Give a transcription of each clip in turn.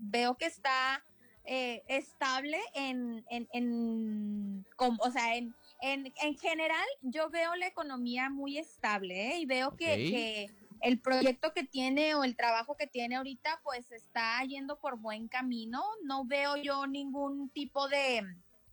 veo que está estable o sea, en general yo veo la economía muy estable, y veo que el proyecto que tiene o el trabajo que tiene ahorita pues está yendo por buen camino. No veo yo ningún tipo de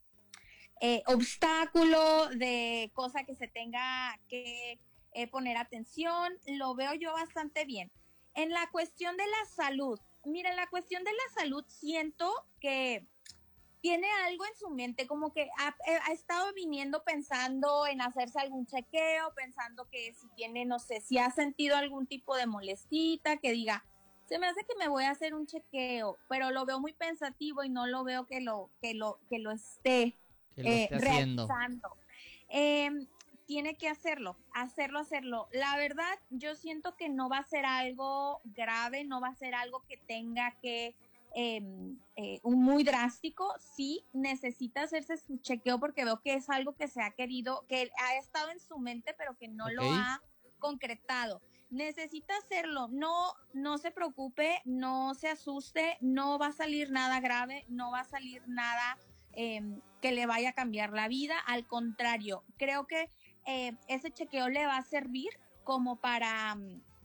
obstáculo, de cosa que se tenga que poner atención. Lo veo yo bastante bien. En la cuestión de la salud, mira, en la cuestión de la salud siento que tiene algo en su mente, como que ha estado viniendo pensando en hacerse algún chequeo, pensando que si tiene, no sé, si ha sentido algún tipo de molestita, que diga, se me hace que me voy a hacer un chequeo, pero lo veo muy pensativo y no lo veo que lo esté Que lo esté haciendo. realizando. Tiene que hacerlo. La verdad, yo siento que no va a ser algo grave, no va a ser algo que tenga que un muy drástico. Sí necesita hacerse su chequeo porque veo que es algo que se ha querido, que ha estado en su mente, pero que no lo ha concretado. Necesita hacerlo. No se preocupe, no se asuste, no va a salir nada grave, no va a salir nada que le vaya a cambiar la vida. Al contrario, creo que ese chequeo le va a servir como para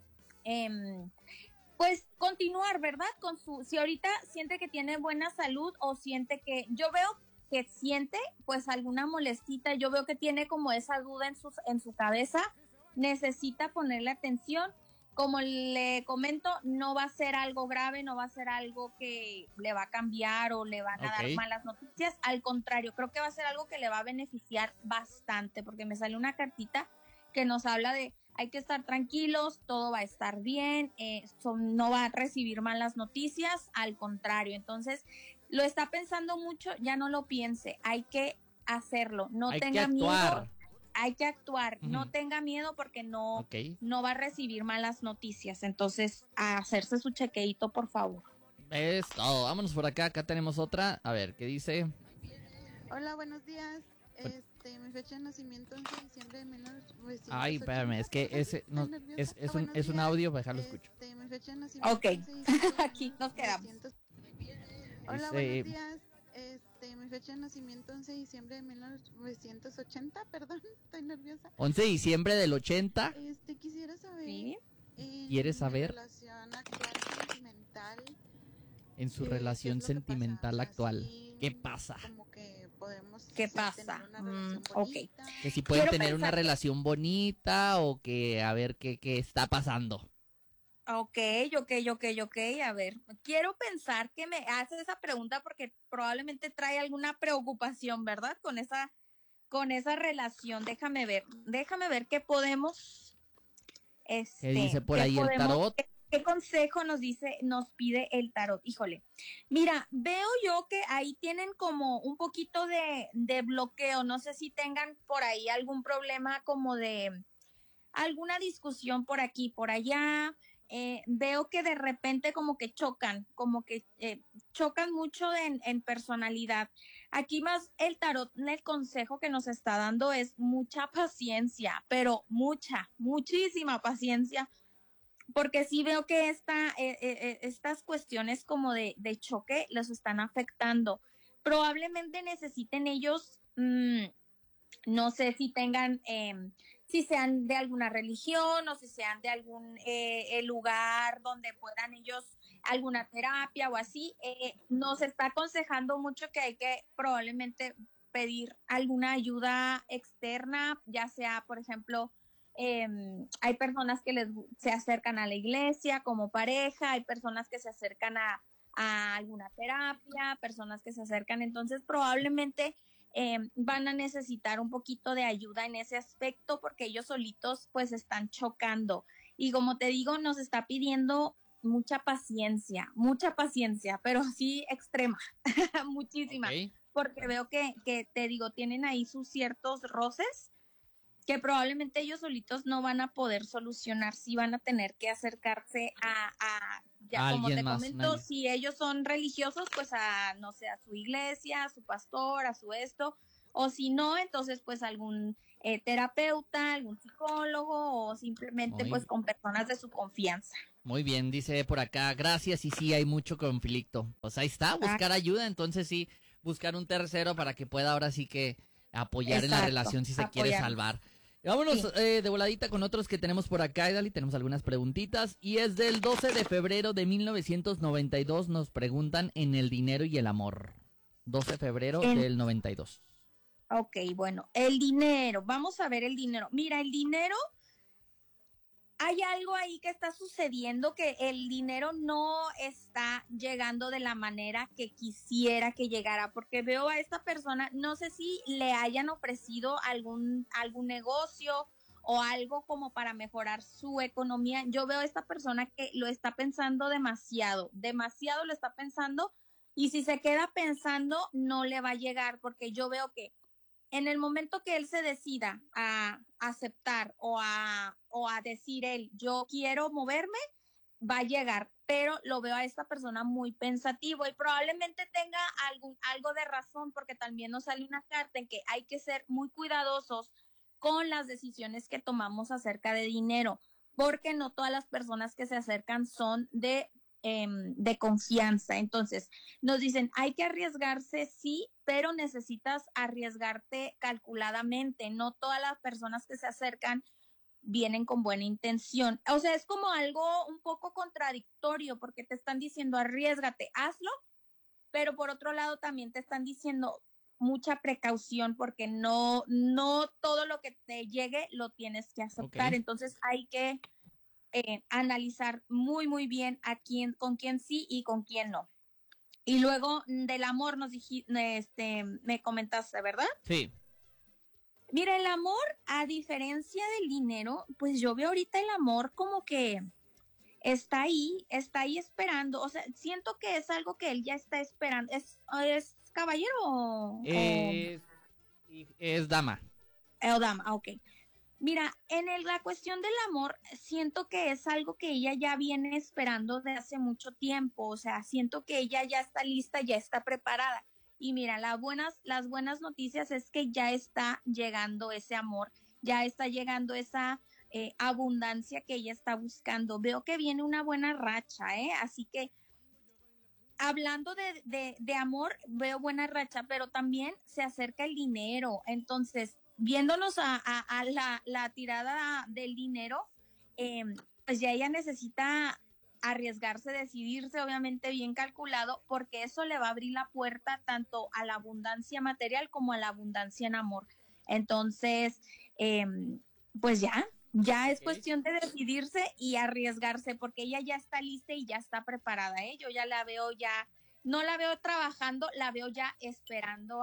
pues continuar, ¿verdad? Si ahorita siente que tiene buena salud o siente que, yo veo que siente pues alguna molestita, yo veo que tiene como esa duda en su cabeza, necesita ponerle atención. Como le comento, no va a ser algo grave, no va a ser algo que le va a cambiar o le van a dar malas noticias. Al contrario, creo que va a ser algo que le va a beneficiar bastante, porque me sale una cartita que nos habla de hay que estar tranquilos, todo va a estar bien, no va a recibir malas noticias, al contrario. Entonces, lo está pensando mucho, ya no lo piense, hay que hacerlo, no tenga miedo, hay que actuar, no tenga miedo porque no va a recibir malas noticias. Entonces, a hacerse su chequeito, por favor. Es todo, vámonos por acá, acá tenemos otra, a ver, ¿qué dice? Hola, buenos días. Mi fecha de nacimiento 11 de diciembre de 1980. Ay, espérame, es que ese no, es un audio, déjalo escucho. Mi fecha de nacimiento. Ok, aquí nos quedamos. Hola, buenos días. Mi fecha de nacimiento 11 de diciembre de 1980, perdón, estoy nerviosa. 11 de diciembre del 80. Quisiera saber. ¿Sí? ¿Quieres saber? Relación actual sentimental. En su relación sentimental actual. ¿Qué pasa? Como que podemos ¿Qué pasa? tener una relación bonita. Que si pueden tener una relación bonita o que a ver qué está pasando. Ok. A ver, quiero pensar que me haces esa pregunta porque probablemente trae alguna preocupación, ¿verdad? Con esa relación. Déjame ver qué podemos, ¿Qué dice por ahí el tarot? ¿Qué consejo nos pide el tarot? Híjole, mira, veo yo que ahí tienen como un poquito de bloqueo. No sé si tengan por ahí algún problema como de alguna discusión por aquí, por allá. Veo que de repente como que chocan mucho en personalidad. Aquí más el tarot, el consejo que nos está dando es mucha paciencia, pero muchísima paciencia, porque sí veo que estas cuestiones como de choque los están afectando. Probablemente necesiten ellos, no sé si tengan, si sean de alguna religión o si sean de algún lugar donde puedan ellos, alguna terapia o así. Nos está aconsejando mucho que hay que probablemente pedir alguna ayuda externa, ya sea, por ejemplo, hay personas que se acercan a la iglesia como pareja, hay personas que se acercan a alguna terapia, personas que se acercan, entonces probablemente van a necesitar un poquito de ayuda en ese aspecto porque ellos solitos pues están chocando, y como te digo, nos está pidiendo mucha paciencia, pero sí extrema, muchísima, porque veo que te digo, tienen ahí sus ciertos roces que probablemente ellos solitos no van a poder solucionar, si van a tener que acercarse ya como te comento, si ellos son religiosos, pues no sé, a su iglesia, a su pastor, a su esto, o si no, entonces pues algún terapeuta, algún psicólogo, o simplemente pues con personas de su confianza. Muy bien, dice por acá, gracias, y sí, hay mucho conflicto. Pues ahí está, buscar ayuda, entonces sí, buscar un tercero para que pueda ahora sí que apoyar en la Exacto, relación si se quiere apoyar. salvar. Y vámonos Sí. de voladita con otros que tenemos por acá, Idali, tenemos algunas preguntitas, y es del 12 de febrero de 1992, nos preguntan en el dinero y el amor. 12 de febrero En, del 92. ok, bueno, el dinero, vamos a ver el dinero. Mira, el dinero, hay algo ahí que está sucediendo que el dinero no está llegando de la manera que quisiera que llegara, porque veo a esta persona, no sé si le hayan ofrecido algún negocio o algo como para mejorar su economía. Yo veo a esta persona que lo está pensando demasiado, demasiado lo está pensando, y si se queda pensando no le va a llegar, porque yo veo que en el momento que él se decida a aceptar o a decir él, yo quiero moverme, va a llegar, pero lo veo a esta persona muy pensativo y probablemente tenga algo de razón, porque también nos sale una carta en que hay que ser muy cuidadosos con las decisiones que tomamos acerca de dinero, porque no todas las personas que se acercan son de confianza. Entonces, nos dicen, hay que arriesgarse, sí, pero necesitas arriesgarte calculadamente. No todas las personas que se acercan vienen con buena intención. O sea, es como algo un poco contradictorio porque te están diciendo, arriesgate, hazlo, pero por otro lado también te están diciendo mucha precaución porque no todo lo que te llegue lo tienes que Ok. aceptar. Entonces hay que analizar muy, muy bien con quién sí y con quién no. Y luego del amor me comentaste, ¿verdad? Sí. Mira, el amor, a diferencia del dinero, pues yo veo ahorita el amor como que está ahí esperando. O sea, siento que es algo que él ya está esperando. ¿Es caballero Es, es dama. o dama? Ah, ok. Mira, la cuestión del amor, siento que es algo que ella ya viene esperando de hace mucho tiempo, o sea, siento que ella ya está lista, ya está preparada. Y mira, las buenas noticias es que ya está llegando ese amor, ya está llegando esa abundancia que ella está buscando. Veo que viene una buena racha, ¿eh? Así que hablando de amor, veo buena racha, pero también se acerca el dinero. Entonces, viéndonos a la tirada del dinero, eh, pues ya ella necesita arriesgarse, decidirse, obviamente bien calculado, porque eso le va a abrir la puerta tanto a la abundancia material como a la abundancia en amor. Entonces, eh, pues ya es Ok. cuestión de decidirse y arriesgarse, porque ella ya está lista y ya está preparada, ¿eh? Yo ya la veo no la veo trabajando, la veo ya esperando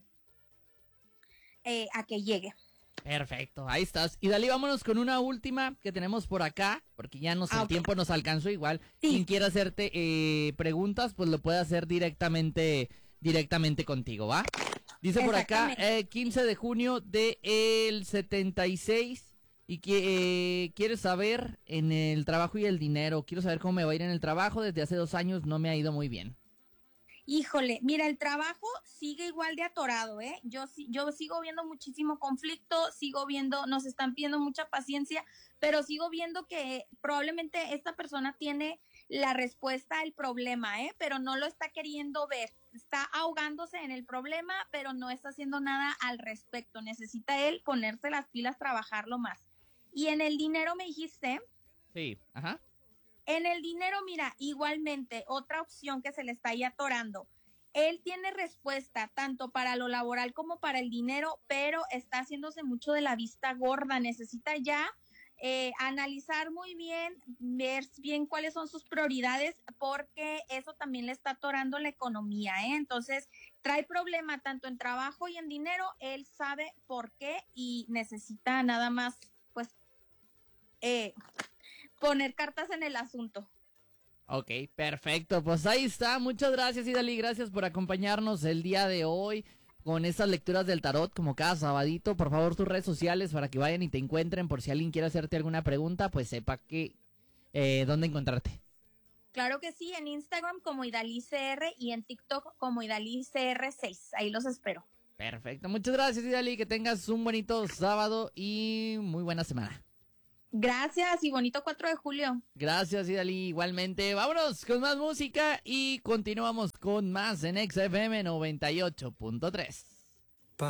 a que llegue. Perfecto, ahí estás. Y Dalí, vámonos con una última que tenemos por acá, porque ya el Ok. tiempo nos alcanzó igual. Sí, Quien quiera hacerte preguntas, pues lo puede hacer directamente contigo, ¿va? Dice por acá, exactamente. 15 de junio del 76 y que quiere saber en el trabajo y el dinero. Quiero saber cómo me va a ir en el trabajo. Desde hace 2 años no me ha ido muy bien. Híjole, mira, el trabajo sigue igual de atorado, ¿eh? Yo sigo viendo muchísimo conflicto, sigo viendo, nos están pidiendo mucha paciencia, pero sigo viendo que probablemente esta persona tiene la respuesta al problema, ¿eh? Pero no lo está queriendo ver. Está ahogándose en el problema, pero no está haciendo nada al respecto. Necesita él ponerse las pilas, trabajarlo más. Y en el dinero me dijiste, Sí, ajá. en el dinero, mira, igualmente, otra opción que se le está ahí atorando. Él tiene respuesta tanto para lo laboral como para el dinero, pero está haciéndose mucho de la vista gorda. Necesita ya analizar muy bien, ver bien cuáles son sus prioridades, porque eso también le está atorando la economía, ¿eh? Entonces, trae problema tanto en trabajo y en dinero. Él sabe por qué y necesita nada más, pues, eh, poner cartas en el asunto. Ok, perfecto. Pues ahí está. Muchas gracias, Idali. Gracias por acompañarnos el día de hoy con estas lecturas del tarot como cada sabadito. Por favor, tus redes sociales para que vayan y te encuentren. Por si alguien quiere hacerte alguna pregunta, pues sepa que dónde encontrarte. Claro que sí, en Instagram como IdaliCR y en TikTok como IdaliCR6. Ahí los espero. Perfecto. Muchas gracias, Idali. Que tengas un bonito sábado y muy buena semana. Gracias y bonito 4 de julio. Gracias, Idalí. Igualmente, vámonos con más música y continuamos con más en XFM 98.3.